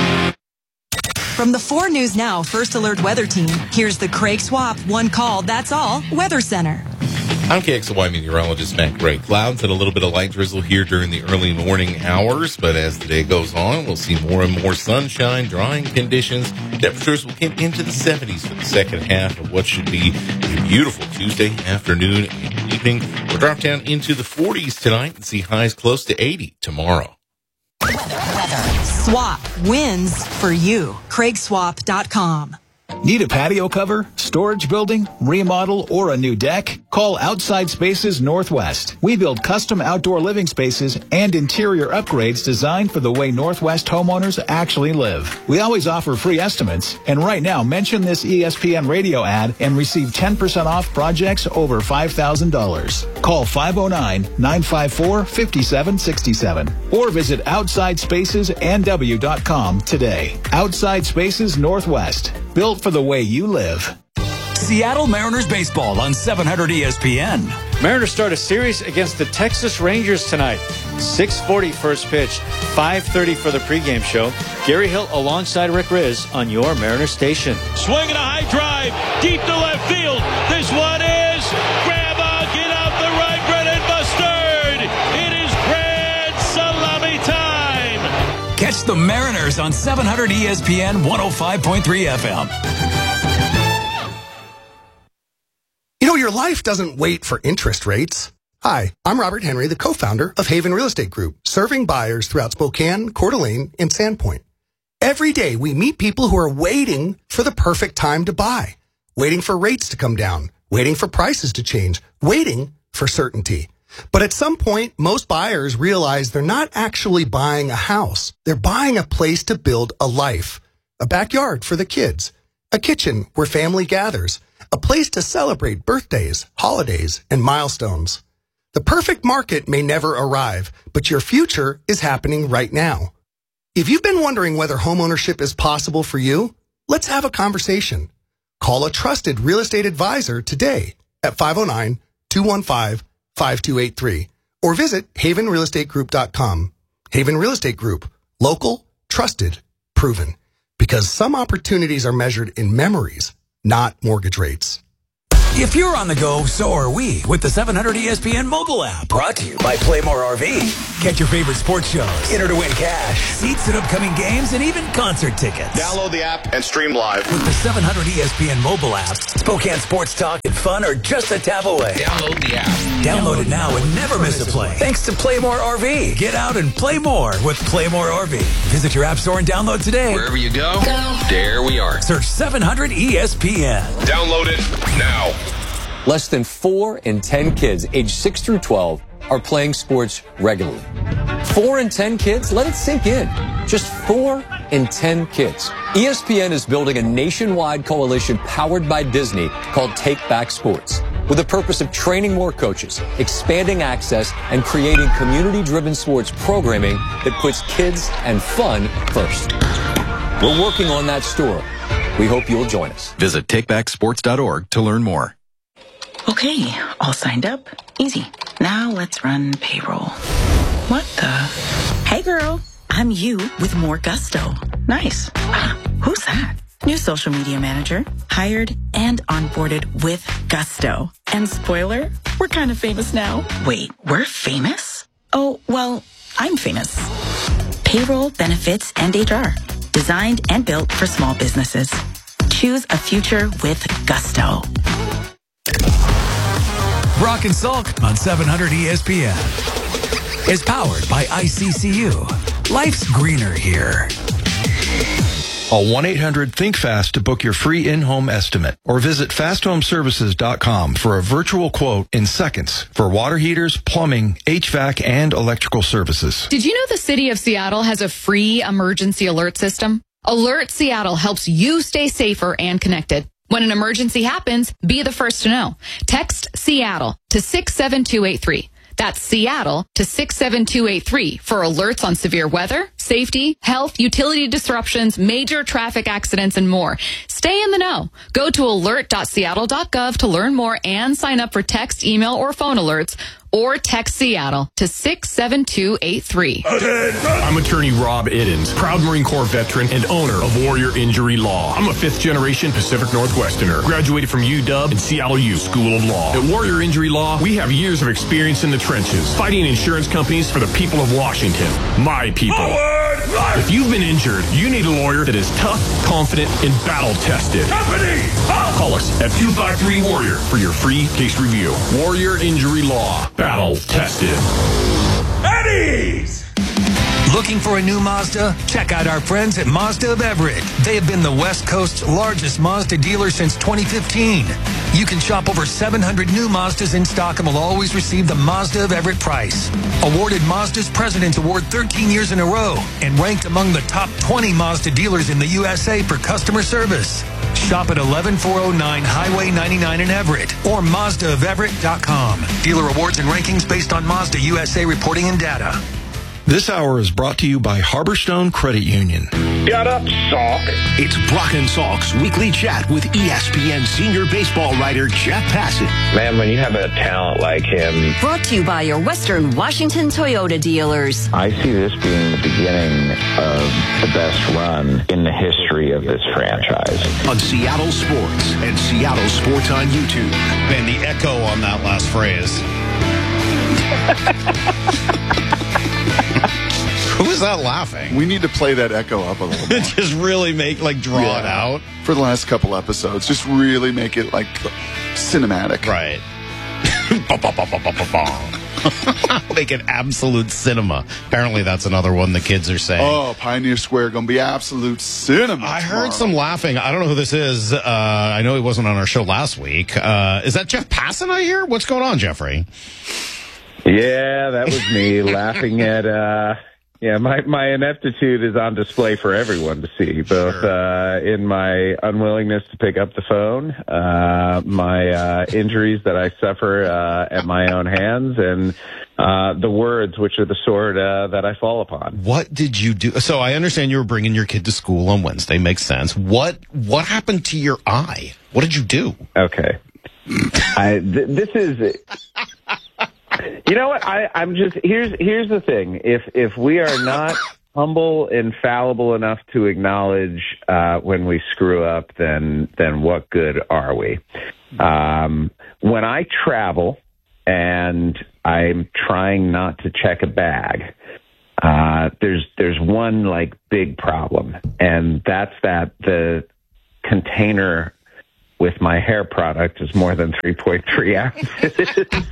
From the 4 News Now First Alert Weather Team, here's the Craig Swap One Call, That's All Weather Center. I'm KXLY meteorologist Matt Gray. Clouds and a little bit of light drizzle here during the early morning hours, but as the day goes on, we'll see more and more sunshine, drying conditions. Temperatures will get into the 70s for the second half of what should be a beautiful Tuesday afternoon and evening. We'll drop down into the 40s tonight and see highs close to 80 tomorrow. Weather. Swap wins for you. CraigSwap.com. Need a patio cover, storage building, remodel, or a new deck? Call Outside Spaces Northwest. We build custom outdoor living spaces and interior upgrades designed for the way Northwest homeowners actually live. We always offer free estimates, and right now mention this ESPN radio ad and receive 10% off projects over $5,000. Call 509-954-5767 or visit OutsideSpacesNW.com today. Outside Spaces Northwest. Built for the way you live. Seattle Mariners baseball on 700 ESPN. Mariners start a series against the Texas Rangers tonight. 6:40 first pitch, 5:30 for the pregame show. Gary Hill alongside Rick Riz on your Mariners station. Swinging a high drive, deep to left field. This one is grandma, get out the right, Brennan Mustard. It is grand salami time. Catch the Mariners on 700 ESPN 105.3 FM. Your life doesn't wait for interest rates. Hi, I'm Robert Henry, the co-founder of Haven Real Estate Group, serving buyers throughout Spokane, Coeur d'Alene, and Sandpoint. Every day, we meet people who are waiting for the perfect time to buy, waiting for rates to come down, waiting for prices to change, waiting for certainty. But at some point, most buyers realize they're not actually buying a house. They're buying a place to build a life, a backyard for the kids, a kitchen where family gathers, a place to celebrate birthdays, holidays, and milestones. The perfect market may never arrive, but your future is happening right now. If you've been wondering whether homeownership is possible for you, let's have a conversation. Call a trusted real estate advisor today at 509-215-5283 or visit havenrealestategroup.com. Haven Real Estate Group. Local, trusted, proven. Because some opportunities are measured in memories, not mortgage rates. If you're on the go, so are we with the 700 ESPN mobile app. Brought to you by Playmore RV. Catch your favorite sports shows, enter to win cash, seats at upcoming games, and even concert tickets. Download the app and stream live. With the 700 ESPN mobile app, Spokane sports talk and fun are just a tap away. Download the app. Download it now and never miss a play. Thanks to Playmore RV. Get out and play more with Playmore RV. Visit your app store and download today. Wherever you go, there we are. Search 700 ESPN. Download it now. Less than 4 in 10 kids aged 6 through 12 are playing sports regularly. 4 in 10 kids? Let it sink in. Just 4 in 10 kids. ESPN is building a nationwide coalition powered by Disney called Take Back Sports, with the purpose of training more coaches, expanding access, and creating community-driven sports programming that puts kids and fun first. We're working on that story. We hope you'll join us. Visit takebacksports.org to learn more. Okay, all signed up. Easy. Now let's run payroll. What the? Hey girl, I'm you with more gusto. Nice. Who's that? New social media manager. Hired and onboarded with gusto. And spoiler, we're kind of famous now. Wait, we're famous? Oh, well, I'm famous. Payroll, benefits, and HR. Designed and built for small businesses. Choose a future with gusto. Brock and Salk on 700 ESPN is powered by ICCU. Life's greener here. Call 1-800-THINK-FAST to book your free in-home estimate or visit fasthomeservices.com for a virtual quote in seconds for water heaters, plumbing, HVAC, and electrical services. Did you know the city of Seattle has a free emergency alert system? Alert Seattle helps you stay safer and connected. When an emergency happens, be the first to know. Text Seattle to 67283. That's Seattle to 67283 for alerts on severe weather, safety, health, utility disruptions, major traffic accidents, and more. Stay in the know. Go to alert.seattle.gov to learn more and sign up for text, email, or phone alerts, or text Seattle to 67283. I'm attorney Rob Iddens, proud Marine Corps veteran and owner of Warrior Injury Law. I'm a 5th generation Pacific Northwesterner, graduated from UW and Seattle U School of Law. At Warrior Injury Law, we have years of experience in the trenches, fighting insurance companies for the people of Washington, my people. If you've been injured, you need a lawyer that is tough, confident, and battle-tested. Call us at 253-WARRIOR for your free case review. Warrior Injury Law. Battle-tested. Eddie's! Looking for a new Mazda? Check out our friends at Mazda of Everett. They have been the West Coast's largest Mazda dealer since 2015. You can shop over 700 new Mazdas in stock and will always receive the Mazda of Everett price. Awarded Mazda's President's Award 13 years in a row and ranked among the top 20 Mazda dealers in the USA for customer service. Shop at 11409 Highway 99 in Everett or MazdaofEverett.com. Dealer awards and rankings based on Mazda USA reporting and data. This hour is brought to you by Harborstone Credit Union. Shut up, Salk. It's Brock and Salk's weekly chat with ESPN senior baseball writer Jeff Passan. Man, when you have a talent like him. Brought to you by your Western Washington Toyota dealers. I see this being the beginning of the best run in the history of this franchise. On Seattle Sports and Seattle Sports on YouTube. Man, the echo on that last phrase. Who is that laughing? We need to play that echo up a little more. Just really draw it out. For the last couple episodes, just really make it like cinematic. Right. Make it absolute cinema. Apparently that's another one the kids are saying. Oh, Pioneer Square gonna be absolute cinema. I heard some laughing. I don't know who this is. I know he wasn't on our show last week. Is that Jeff Passan I hear? What's going on, Jeffrey? Yeah, that was me laughing at, my ineptitude is on display for everyone to see, both in my unwillingness to pick up the phone, my injuries that I suffer at my own hands, and the words, which are the sword that I fall upon. What did you do? So I understand you were bringing your kid to school on Wednesday. Makes sense. What happened to your eye? What did you do? Okay. This is... You know what? I'm just here's the thing. If we are not humble and fallible enough to acknowledge when we screw up, then what good are we? When I travel and I'm trying not to check a bag, there's one like big problem, and that's that the container with my hair product is more than 3.3 ounces.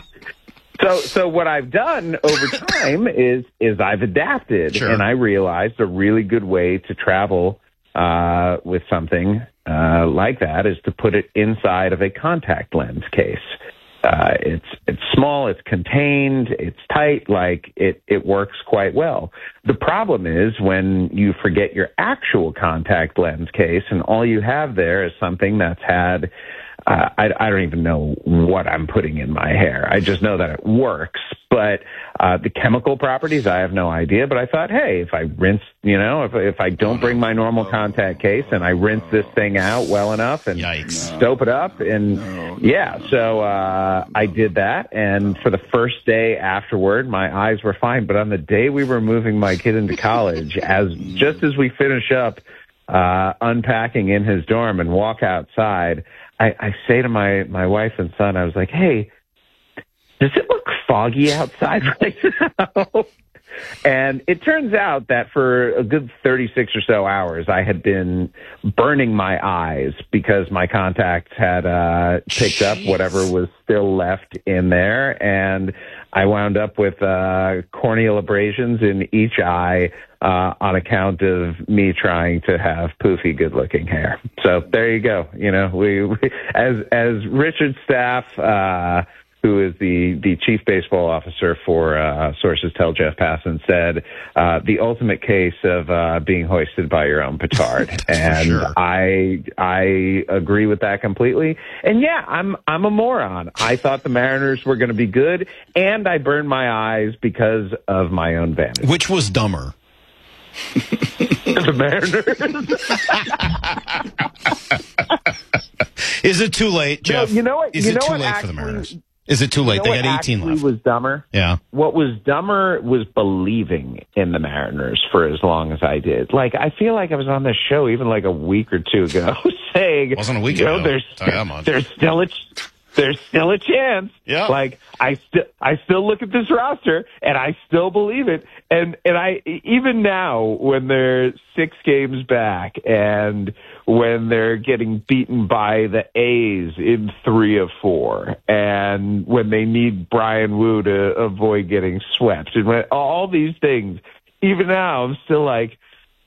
So what I've done over time is I've adapted, and I realized a really good way to travel with something like that is to put it inside of a contact lens case. It's small, it's contained, it's tight, like it works quite well. The problem is when you forget your actual contact lens case and all you have there is something that's had, I don't even know what I'm putting in my hair. I just know that it works. But the chemical properties, I have no idea. But I thought, hey, if I rinse, if I don't bring my normal contact case and I rinse this thing out well enough and soap it up, and so I did that. And for the first day afterward, my eyes were fine. But on the day we were moving my kid into college, just as we finish up unpacking in his dorm and walk outside, I say to my wife and son, I was like, hey, does it look foggy outside right now? And it turns out that for a good 36 or so hours, I had been burning my eyes because my contacts had picked up whatever was still left in there. And I wound up with corneal abrasions in each eye on account of me trying to have poofy, good-looking hair. So there you go. We as Richard Staff, who is the chief baseball officer for Sources Tell Jeff Passan, said, the ultimate case of being hoisted by your own petard. And I agree with that completely. And yeah, I'm a moron. I thought the Mariners were going to be good, and I burned my eyes because of my own vanity. Which was dumber? The Mariners. Is it too late, Jeff? No, you know what? Is it too late for the Mariners? Is it too late? They got 18 left. What was dumber? Yeah. What was dumber was believing in the Mariners for as long as I did. Like, I feel like I was on this show even like a week or two ago saying, wasn't a week ago. There's still a chance. Yeah. Like, I still look at this roster and I still believe it. And I, even now when they're 6 games back and when they're getting beaten by the A's in 3 of 4 and when they need Brian Wu to avoid getting swept and when, all these things, even now I'm still like,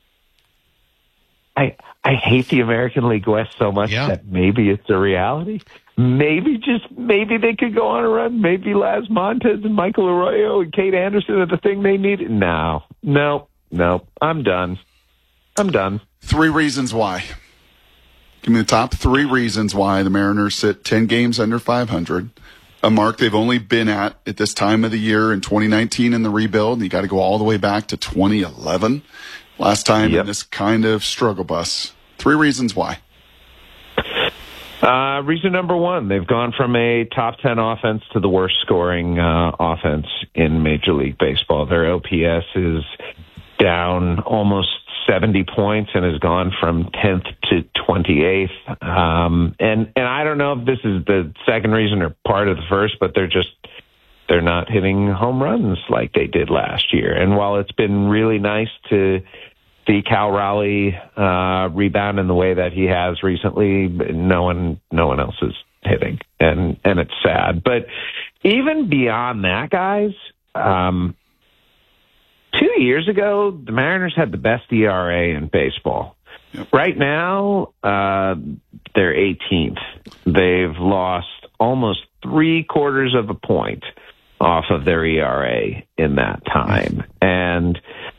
I hate the American League West so much that maybe it's a reality. Maybe they could go on a run. Maybe Laz Montez and Michael Arroyo and Kate Anderson are the thing they need. No. I'm done. 3 reasons why. Give me the top 3 reasons why the Mariners sit 10 games under 500. A mark they've only been at this time of the year in 2019 in the rebuild. And you got to go all the way back to 2011. Last time in this kind of struggle bus. 3 reasons why. Reason number 1, they've gone from a top 10 offense to the worst scoring offense in Major League Baseball. Their OPS is down almost 70 points and has gone from 10th to 28th. And I don't know if this is the second reason or part of the first, but they're not hitting home runs like they did last year. And while it's been really nice to see Cal Raleigh rebound in the way that he has recently, no one else is hitting, and it's sad. But even beyond that, guys, 2 years ago, the Mariners had the best ERA in baseball. Yep. Right now, they're 18th. They've lost almost 3/4 of a point off of their ERA in that time. And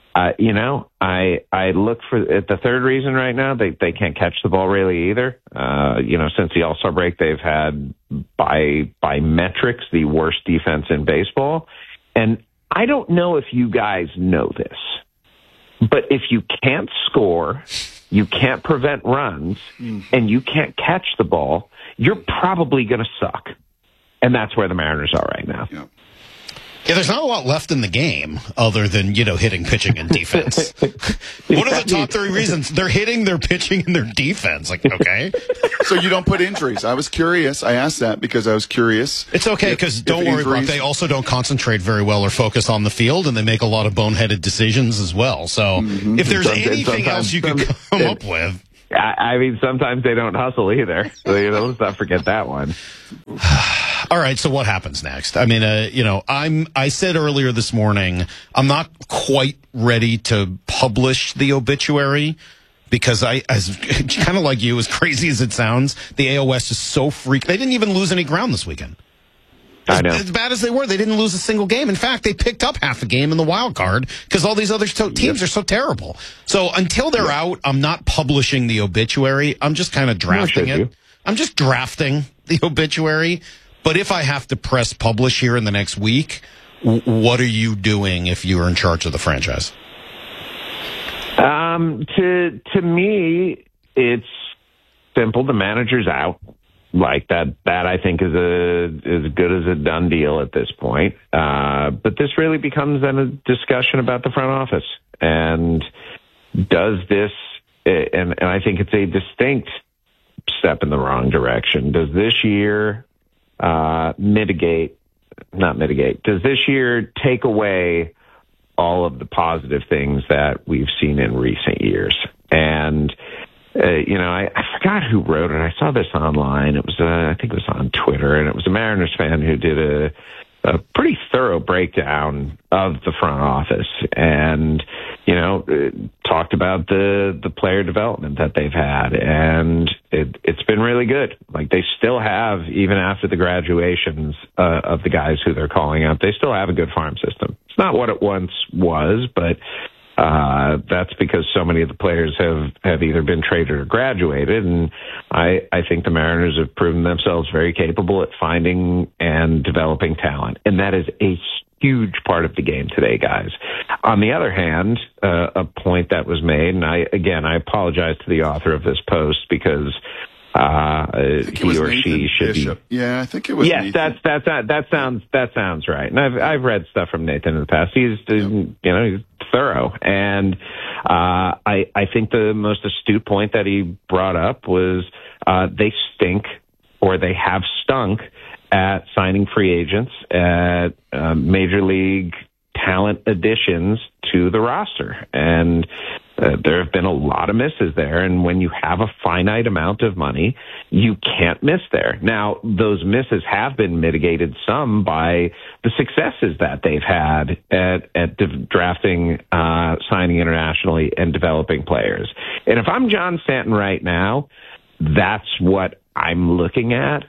I look for at the third reason right now. They can't catch the ball really either. Since the All-Star break, they've had by metrics the worst defense in baseball. And I don't know if you guys know this, but if you can't score, you can't prevent runs, and you can't catch the ball, you're probably going to suck. And that's where the Mariners are right now. Yeah. Yeah, there's not a lot left in the game other than, hitting, pitching, and defense. One of the top 3 reasons, they're hitting, they're pitching, and their defense. Like, okay. So you don't put injuries. I was curious. I asked that because I was curious. It's okay, because don't worry, Brock, they also don't concentrate very well or focus on the field, and they make a lot of boneheaded decisions as well. So if there's anything else you could come up with. I mean, sometimes they don't hustle either. So, let's not forget that one. All right, so what happens next? I mean, I said earlier this morning, I'm not quite ready to publish the obituary because as kind of like you, as crazy as it sounds, the AOS is so freak. They didn't even lose any ground this weekend. I know. As bad as they were, they didn't lose a single game. In fact, they picked up half a game in the wild card because all these other teams are so terrible. So until they're out, I'm not publishing the obituary. I'm just kind of drafting it. I'm just drafting the obituary. But if I have to press publish here in the next week, what are you doing if you're in charge of the franchise? To me, it's simple. The manager's out. Like that I think is as good as a done deal at this point. But this really becomes then a discussion about the front office. And does this, and I think it's a distinct step in the wrong direction. Does this year does this year take away all of the positive things that we've seen in recent years? And I forgot who wrote it. I saw this online. It was, I think it was on Twitter, and it was a Mariners fan who did a pretty thorough breakdown of the front office and, talked about the player development that they've had. And it's been really good. Like they still have, even after the graduations of the guys who they're calling out, they still have a good farm system. It's not what it once was, but that's because so many of the players have either been traded or graduated, and I think the Mariners have proven themselves very capable at finding and developing talent, and that is a huge part of the game today, guys. On the other hand, a point that was made, and I apologize to the author of this post because he or she should be. Yeah, I think it was. Yes, Nathan. that sounds right. And I've read stuff from Nathan in the past. He's he's thorough, and I think the most astute point that he brought up was they stink, or they have stunk at signing free agents, at major league talent additions to the roster, and there have been a lot of misses there. And when you have a finite amount of money, you can't miss there. Now, those misses have been mitigated some by the successes that they've had at drafting, signing internationally, and developing players. And if I'm John Stanton right now, that's what I'm looking at.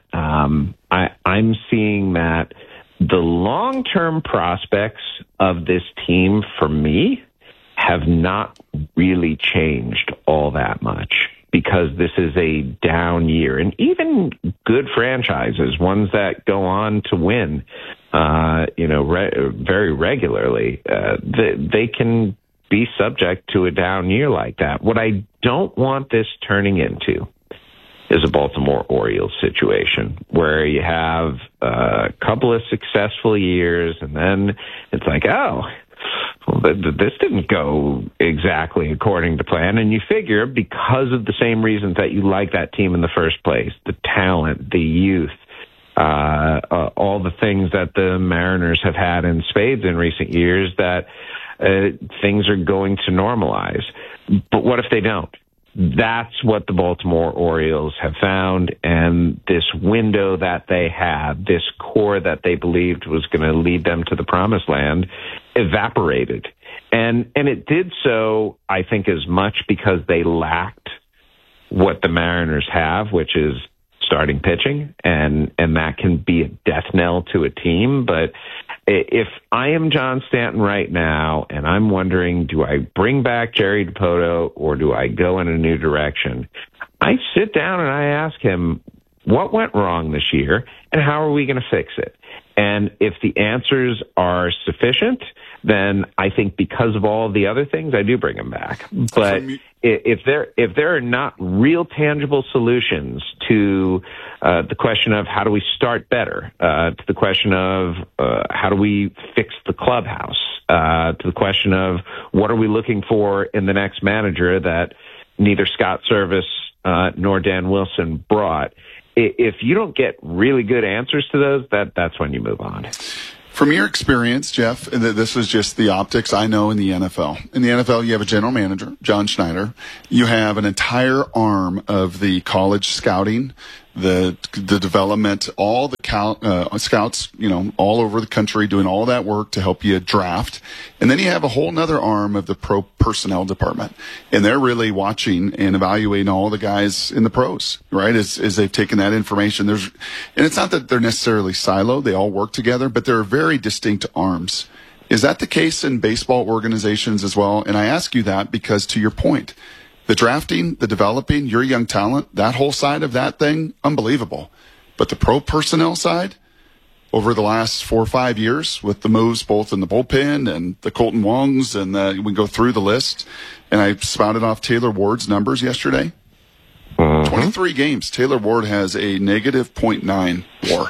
I'm seeing that the long-term prospects of this team, for me, have not really changed all that much because this is a down year. And even good franchises, ones that go on to win, very regularly, they can be subject to a down year like that. What I don't want this turning into is a Baltimore Orioles situation where you have a couple of successful years and then it's like, oh, well, this didn't go exactly according to plan. And you figure because of the same reasons that you like that team in the first place, the talent, the youth, all the things that the Mariners have had in spades in recent years, that things are going to normalize. But what if they don't? That's what the Baltimore Orioles have found, and this window that they had, this core that they believed was going to lead them to the promised land, evaporated. And it did so, I think, as much because they lacked what the Mariners have, which is starting pitching, and that can be a death knell to a team. But if I am John Stanton right now and I'm wondering, do I bring back Jerry Dipoto or do I go in a new direction? I sit down and I ask him, what went wrong this year and how are we going to fix it? And if the answers are sufficient, then I think because of all the other things, I do bring him back. But if there are not real tangible solutions to the question of how do we start better, to the question of how do we fix the clubhouse, to the question of what are we looking for in the next manager that neither Scott Service nor Dan Wilson brought, if you don't get really good answers to those, that's when you move on. From your experience, Jeff, this is just the optics I know in the NFL. In the NFL, you have a general manager, John Schneider. You have an entire arm of the college scouting, the development, all the scouts, all over the country doing all that work to help you draft. And then you have a whole nother arm of the pro personnel department. And they're really watching and evaluating all the guys in the pros, right? As they've taken that information. And it's not that they're necessarily siloed. They all work together, but they're very distinct arms. Is that the case in baseball organizations as well? And I ask you that because, to your point, the drafting, the developing, your young talent, that whole side of that thing, unbelievable. But the pro personnel side, over the last 4 or 5 years, with the moves both in the bullpen and the Colton Wongs, and we go through the list, and I spouted off Taylor Ward's numbers yesterday. 23 games. Taylor Ward has a negative .9 WAR.